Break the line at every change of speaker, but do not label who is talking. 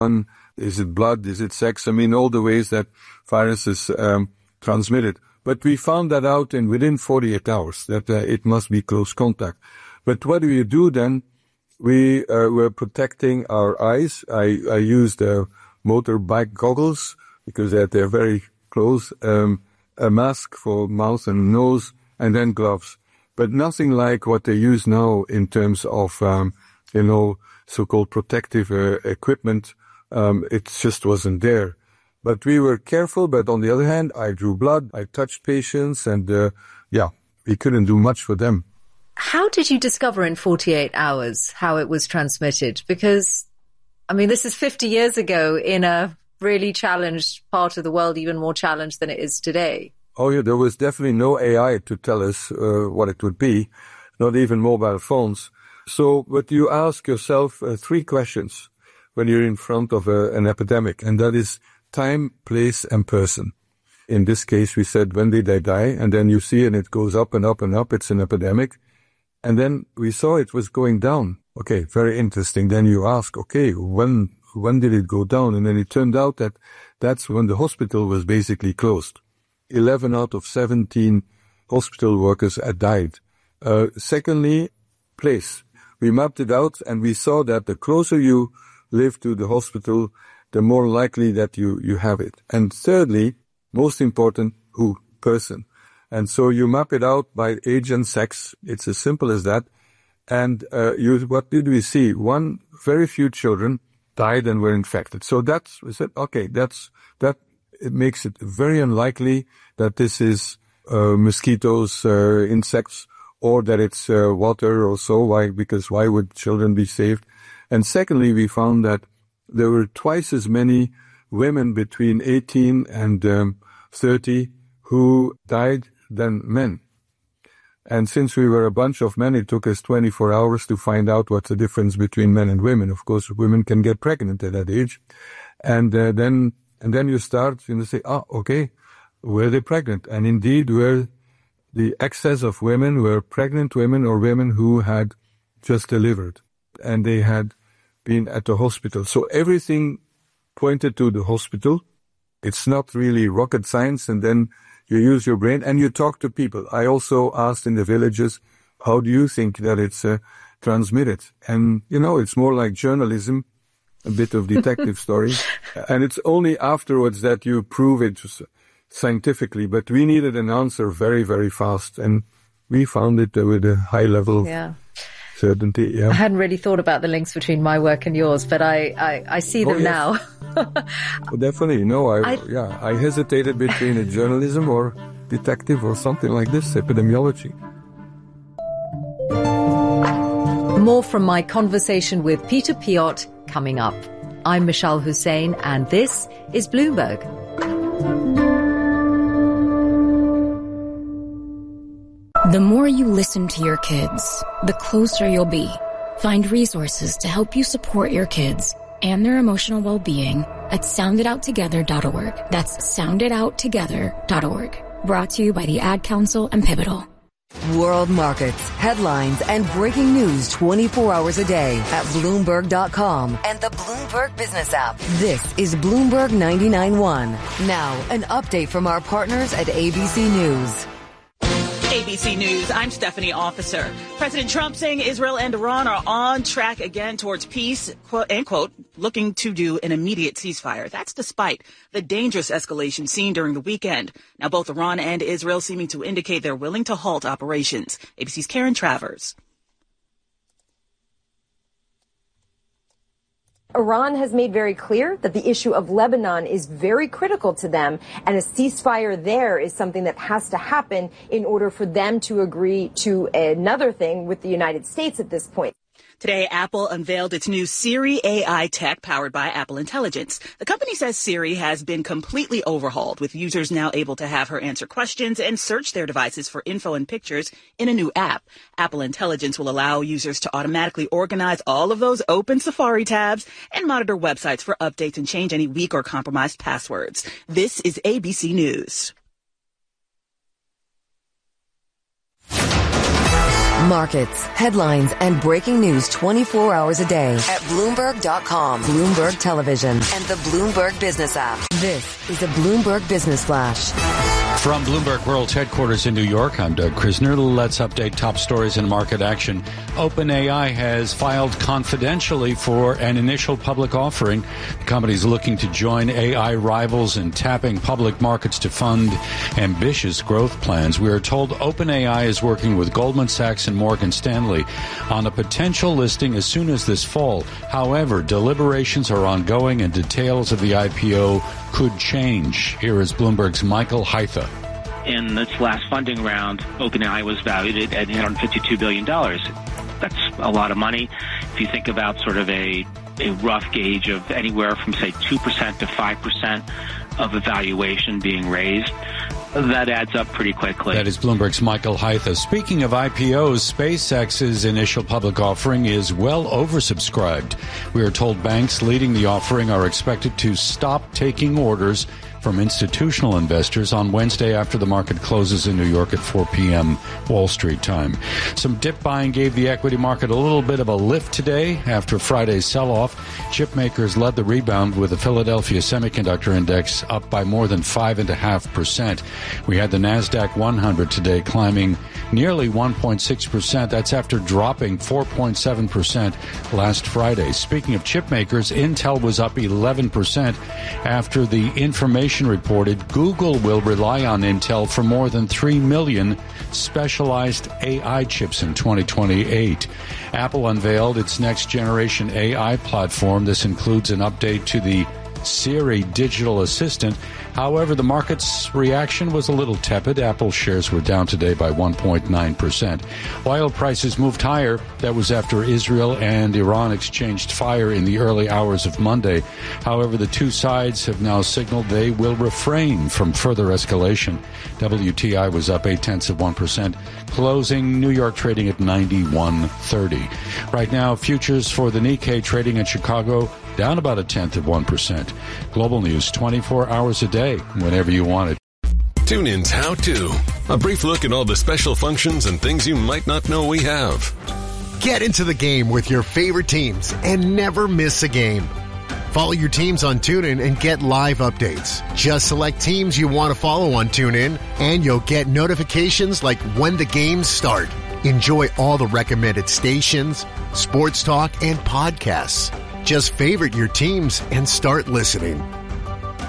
Is it blood? Is it sex? I mean, all the ways that viruses transmitted. But we found that out within 48 hours, that it must be close contact. But what do you do then? We were protecting our eyes. I used motorbike goggles because they're very close, a mask for mouth and nose, and then gloves. But nothing like what they use now in terms of, so-called protective equipment. It just wasn't there. But we were careful, but on the other hand, I drew blood, I touched patients, and we couldn't do much for them.
How did you discover in 48 hours how it was transmitted? Because, I mean, this is 50 years ago in a really challenged part of the world, even more challenged than it is today.
Oh, yeah, there was definitely no AI to tell us what it would be, not even mobile phones. So, but you ask yourself 3 questions when you're in front of an epidemic, and that is time, place, and person. In this case, we said, when did they die? And then you see, and it goes up and up and up. It's an epidemic. And then we saw it was going down. Okay, very interesting. Then you ask, okay, when did it go down? And then it turned out that that's when the hospital was basically closed. 11 out of 17 hospital workers had died. Secondly, place. We mapped it out, and we saw that the closer you live to the hospital, the more likely that you have it. And thirdly, most important, who? Person. And so you map it out by age and sex. It's as simple as that. And what did we see? Very few children died and were infected. So we said, okay, that it makes it very unlikely that this is mosquitoes, insects, or that it's water or so. Why? Because why would children be saved? And secondly, we found that there were twice as many women between 18 and 30 who died than men. And since we were a bunch of men, it took us 24 hours to find out what's the difference between men and women. Of course, women can get pregnant at that age. And then you start, say, okay, were they pregnant? And indeed, were the excess of women were pregnant women or women who had just delivered. And they had been at the hospital. So everything pointed to the hospital. It's not really rocket science. And then you use your brain and you talk to people. I also asked in the villages, how do you think that it's transmitted? And, it's more like journalism, a bit of detective story. And it's only afterwards that you prove it scientifically. But we needed an answer very, very fast. And we found it with a high level. Yeah. Certainty, yeah.
I hadn't really thought about the links between my work and yours, but I see them now.
Well, definitely. No, I hesitated between a journalism or detective or something like this, epidemiology.
More from my conversation with Peter Piot coming up. I'm Michelle Hussein, and this is Bloomberg.
The more you listen to your kids, the closer you'll be. Find resources to help you support your kids and their emotional well-being at sounditouttogether.org. That's sounditouttogether.org. Brought to you by the Ad Council and Pivotal.
World markets, headlines, and breaking news 24 hours a day at Bloomberg.com and the Bloomberg Business app. This is Bloomberg 99.1. Now, an update from our partners at ABC News.
ABC News, I'm Stephanie Officer. President Trump saying Israel and Iran are on track again towards peace, quote, end quote, looking to do an immediate ceasefire. That's despite the dangerous escalation seen during the weekend. Now, both Iran and Israel seeming to indicate they're willing to halt operations. ABC's Karen Travers.
Iran has made very clear that the issue of Lebanon is very critical to them, and a ceasefire there is something that has to happen in order for them to agree to another thing with the United States at this point.
Today, Apple unveiled its new Siri AI tech powered by Apple Intelligence. The company says Siri has been completely overhauled, with users now able to have her answer questions and search their devices for info and pictures in a new app. Apple Intelligence will allow users to automatically organize all of those open Safari tabs and monitor websites for updates and change any weak or compromised passwords. This is ABC News.
Markets, headlines, and breaking news 24 hours a day at Bloomberg.com, Bloomberg Television, and the Bloomberg Business app. This is a Bloomberg Business Flash.
From Bloomberg World's headquarters in New York, I'm Doug Krisner. Let's update top stories in market action. OpenAI has filed confidentially for an initial public offering. The company is looking to join AI rivals in tapping public markets to fund ambitious growth plans. We are told OpenAI is working with Goldman Sachs and Morgan Stanley on a potential listing as soon as this fall. However, deliberations are ongoing and details of the IPO could change. Here is Bloomberg's Michael Heitha.
In its last funding round, OpenAI was valued at $852 billion. That's a lot of money. If you think about sort of a rough gauge of anywhere from, say, 2% to 5% of a valuation being raised, that adds up pretty quickly. That
is Bloomberg's Michael Heitha. Speaking of IPOs, SpaceX's initial public offering is well oversubscribed. We are told banks leading the offering are expected to stop taking orders from institutional investors on Wednesday after the market closes in New York at 4 p.m. Wall Street time. Some dip buying gave the equity market a little bit of a lift today after Friday's sell-off. Chip makers led the rebound with the Philadelphia Semiconductor Index up by more than 5.5%. We had the NASDAQ 100 today climbing nearly 1.6%. That's after dropping 4.7% last Friday. Speaking of chip makers, Intel was up 11% after the information reported Google will rely on Intel for more than 3 million specialized AI chips in 2028. Apple unveiled its next generation AI platform. This includes an update to the Siri digital assistant. However, the market's reaction was a little tepid. Apple shares were down today by 1.9%. Oil prices moved higher. That was after Israel and Iran exchanged fire in the early hours of Monday. However, the two sides have now signaled they will refrain from further escalation. WTI was up 0.8%, closing New York trading at 91.30. Right now, futures for the Nikkei trading in Chicago down about 0.1%. Global news 24 hours a day, whenever you want it.
TuneIn's How To. A brief look at all the special functions and things you might not know we have.
Get into the game with your favorite teams and never miss a game. Follow your teams on TuneIn and get live updates. Just select teams you want to follow on TuneIn, and you'll get notifications like when the games start. Enjoy all the recommended stations, sports talk, and podcasts. Just favorite your teams and start listening.